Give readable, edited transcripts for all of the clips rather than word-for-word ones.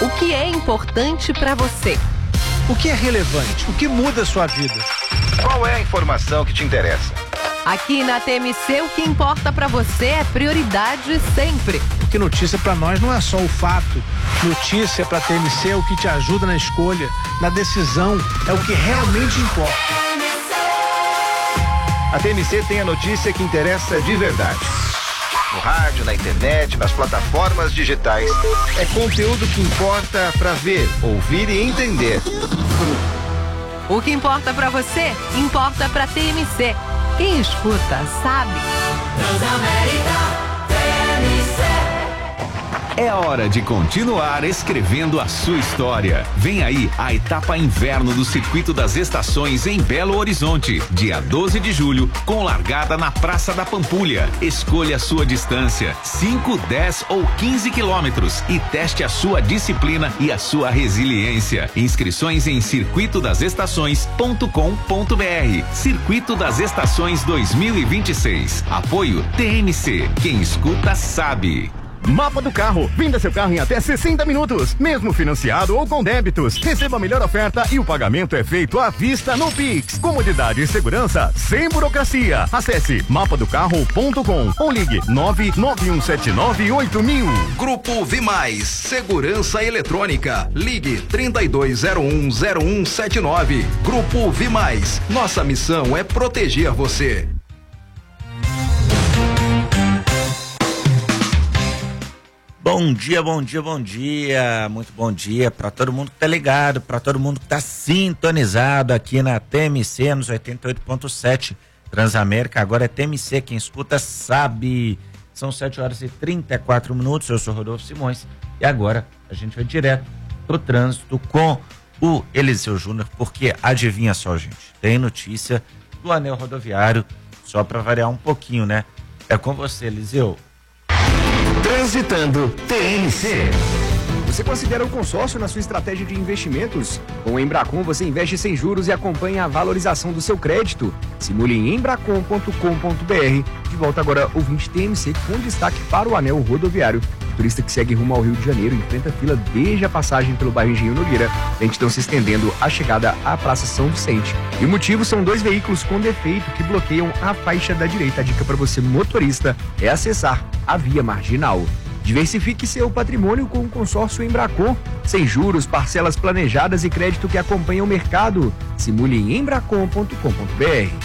O que é importante para você? O que é relevante? O que muda a sua vida? Qual é a informação que te interessa? Aqui na TMC, o que importa para você é prioridade sempre. Porque notícia para nós não é só o fato. Notícia para TMC é o que te ajuda na escolha, na decisão, é o que realmente importa. A TMC tem a notícia que interessa de verdade. No rádio, na internet, nas plataformas digitais. É conteúdo que importa para ver, ouvir e entender. O que importa para você, importa para TMC. Quem escuta, sabe. Transamérica TMC. É hora de continuar escrevendo a sua história. Vem aí a etapa inverno do Circuito das Estações em Belo Horizonte, dia 12 de julho, com largada na Praça da Pampulha. Escolha a sua distância, 5, 10 ou 15 quilômetros e teste a sua disciplina e a sua resiliência. Inscrições em circuitodasestações.com.br. Circuito das Estações 2026. Apoio TMC. Quem escuta sabe. Mapa do Carro. Venda seu carro em até 60 minutos, mesmo financiado ou com débitos. Receba a melhor oferta e o pagamento é feito à vista no Pix. Comodidade e segurança sem burocracia. Acesse mapadocarro.com ou ligue 991798000. Grupo Vimais, Segurança Eletrônica. Ligue 32010179. Grupo Vimais. Nossa missão é proteger você. Bom dia, bom dia, bom dia, muito bom dia para todo mundo que tá ligado, para todo mundo que tá sintonizado aqui na TMC nos 88.7 Transamérica. Agora é TMC, quem escuta sabe. São 7h34, eu sou Rodolfo Simões e agora a gente vai direto pro trânsito com o Eliseu Júnior, porque adivinha só, gente, tem notícia do anel rodoviário, só para variar um pouquinho, né? É com você, Eliseu. Transitando TMC. Você considera o consórcio na sua estratégia de investimentos? Com o Embracon você investe sem juros e acompanha a valorização do seu crédito. Simule em embracon.com.br. De volta agora, ouvinte TMC com destaque para o anel rodoviário. O turista que segue rumo ao Rio de Janeiro enfrenta fila desde a passagem pelo bairro Engenho Nogueira. Lentidão se estendendo a chegada à Praça São Vicente. E o motivo são 2 veículos com defeito que bloqueiam a faixa da direita. A dica para você, motorista, é acessar a via marginal. Diversifique seu patrimônio com o consórcio Embracon. Sem juros, parcelas planejadas e crédito que acompanha o mercado. Simule em embracon.com.br.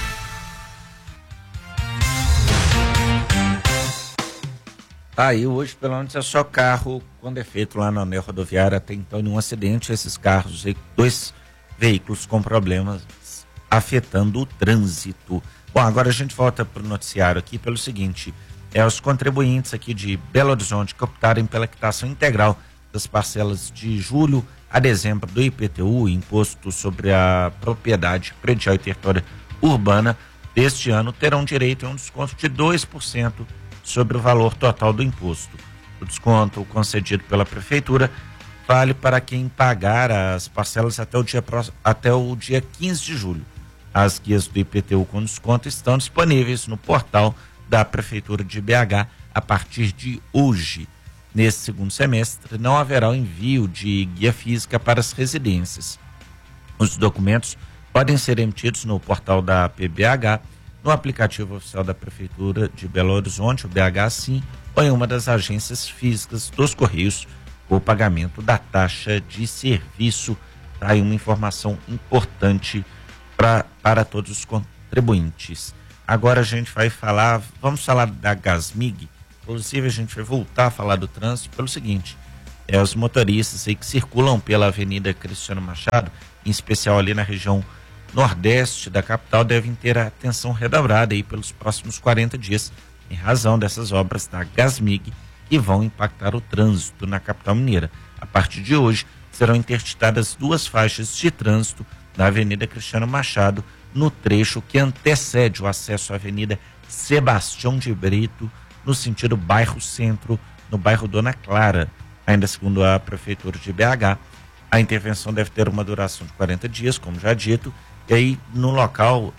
Aí hoje pelo menos é só carro com defeito lá na anel rodoviária. Até então nenhum acidente, esses carros, 2 veículos com problemas afetando o trânsito. Bom, agora a gente volta para o noticiário aqui pelo seguinte: os contribuintes aqui de Belo Horizonte que optarem pela quitação integral das parcelas de julho a dezembro do IPTU, Imposto sobre a Propriedade Predial e Territória Urbana, deste ano, terão direito a um desconto de 2% sobre o valor total do imposto. O desconto concedido pela Prefeitura vale para quem pagar as parcelas até o dia 15 de julho. As guias do IPTU com desconto estão disponíveis no portal da Prefeitura de BH a partir de hoje. Nesse segundo semestre, não haverá o envio de guia física para as residências. Os documentos podem ser emitidos no portal da PBH, no aplicativo oficial da Prefeitura de Belo Horizonte, o BH Sim, ou em uma das agências físicas dos Correios, com o pagamento da taxa de serviço. Tá aí uma informação importante para todos os contribuintes. Agora a gente vai vamos falar da Gasmig. Inclusive a gente vai voltar a falar do trânsito pelo seguinte: os motoristas aí que circulam pela Avenida Cristiano Machado, em especial ali na região nordeste da capital, devem ter a atenção redobrada aí pelos próximos 40 dias, em razão dessas obras da Gasmig que vão impactar o trânsito na capital mineira. A partir de hoje serão interditadas 2 faixas de trânsito na Avenida Cristiano Machado, no trecho que antecede o acesso à Avenida Sebastião de Brito, no sentido bairro Centro, no bairro Dona Clara. Ainda segundo a Prefeitura de BH, a intervenção deve ter uma duração de 40 dias, como já dito, e aí no local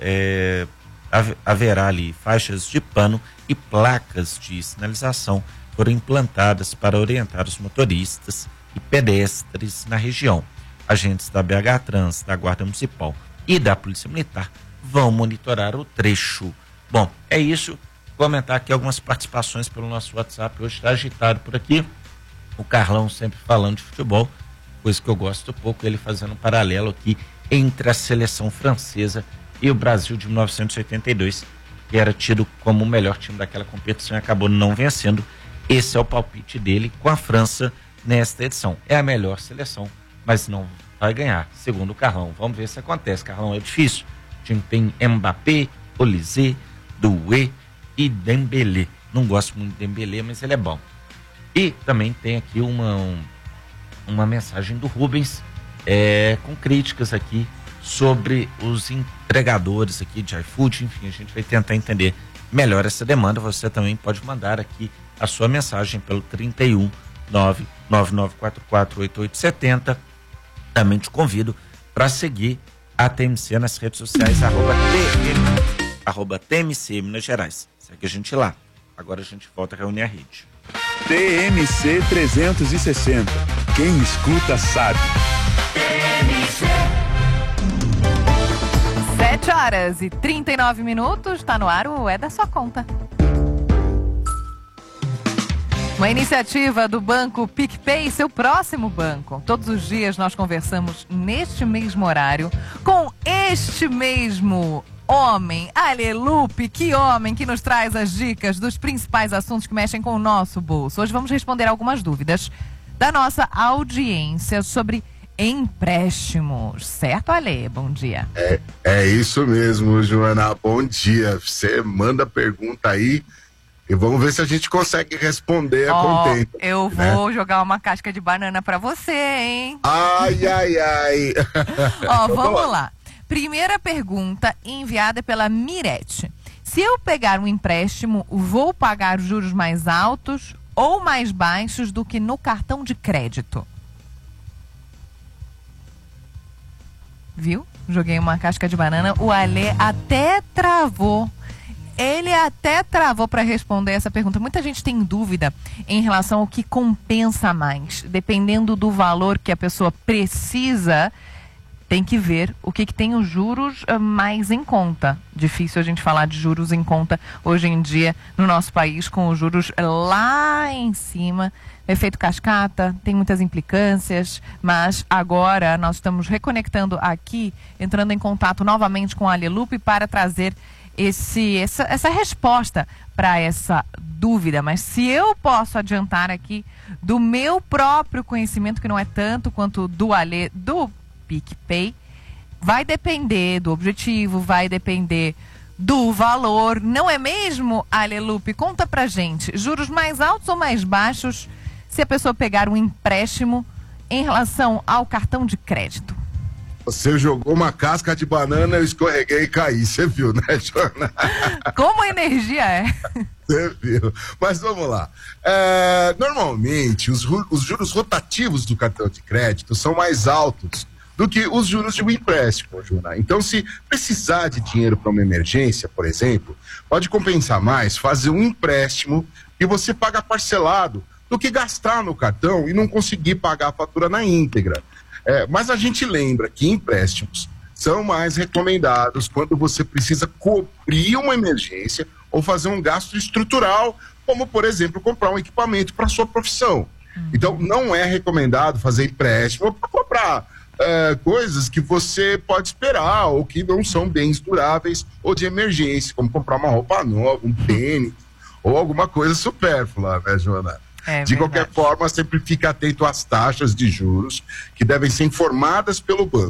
haverá ali faixas de pano e placas de sinalização foram implantadas para orientar os motoristas e pedestres na região. Agentes da BH Trans, da Guarda Municipal e da Polícia Militar vão monitorar o trecho. Bom, é isso. Vou comentar aqui algumas participações pelo nosso WhatsApp. Hoje está agitado por aqui. O Carlão sempre falando de futebol, coisa que eu gosto pouco, ele fazendo um paralelo aqui entre a seleção francesa e o Brasil de 1982, que era tido como o melhor time daquela competição e acabou não vencendo. Esse é o palpite dele com a França nesta edição. É a melhor seleção, mas não vai ganhar, segundo o Carlão. Vamos ver se acontece. Carlão, é difícil. O time tem Mbappé, Olise, Doué e Dembélé. Não gosto muito de Dembélé, mas ele é bom. E também tem aqui uma mensagem do Rubens com críticas aqui sobre os entregadores aqui de iFood. Enfim, a gente vai tentar entender melhor essa demanda. Você também pode mandar aqui a sua mensagem pelo 31 99944 8870. Também te convido para seguir a TMC nas redes sociais, @TMC Minas Gerais. Segue a gente lá. Agora a gente volta a reunir a rede. TMC 360. Quem escuta sabe. 7h39, está no ar o É da Sua Conta. Uma iniciativa do Banco PicPay, seu próximo banco. Todos os dias nós conversamos neste mesmo horário com este mesmo homem, Alelupe, que homem que nos traz as dicas dos principais assuntos que mexem com o nosso bolso. Hoje vamos responder algumas dúvidas da nossa audiência sobre empréstimos. Certo, Ale? Bom dia. É isso mesmo, Joana. Bom dia. Você manda pergunta aí e vamos ver se a gente consegue responder a contento. Eu vou jogar uma casca de banana pra você, hein? Ai, ai, ai. Vamos lá. Primeira pergunta enviada pela Mirete. Se eu pegar um empréstimo, vou pagar juros mais altos ou mais baixos do que no cartão de crédito? Viu? Joguei uma casca de banana. O Alê até travou. Ele até travou para responder essa pergunta. Muita gente tem dúvida em relação ao que compensa mais. Dependendo do valor que a pessoa precisa, tem que ver o que tem os juros mais em conta. Difícil a gente falar de juros em conta hoje em dia no nosso país, com os juros lá em cima. Efeito cascata, tem muitas implicâncias, mas agora nós estamos reconectando aqui, entrando em contato novamente com a Alelupe para trazer essa resposta para essa dúvida. Mas se eu posso adiantar aqui do meu próprio conhecimento, que não é tanto quanto do Ale, do PicPay, vai depender do objetivo, vai depender do valor, não é mesmo, Alelupe? Conta pra gente, juros mais altos ou mais baixos se a pessoa pegar um empréstimo em relação ao cartão de crédito? Você jogou uma casca de banana, eu escorreguei e caí, você viu, né, Joana? Como a energia é? Você viu. Mas vamos lá. Normalmente, os juros rotativos do cartão de crédito são mais altos do que os juros de um empréstimo, Joana. Então, se precisar de dinheiro para uma emergência, por exemplo, pode compensar mais fazer um empréstimo e você paga parcelado do que gastar no cartão e não conseguir pagar a fatura na íntegra. Mas a gente lembra que empréstimos são mais recomendados quando você precisa cobrir uma emergência ou fazer um gasto estrutural, como, por exemplo, comprar um equipamento para sua profissão. Então, não é recomendado fazer empréstimo para comprar coisas que você pode esperar ou que não são bens duráveis ou de emergência, como comprar uma roupa nova, um tênis ou alguma coisa supérflua, né, Joana? De qualquer forma, sempre fique atento às taxas de juros que devem ser informadas pelo banco.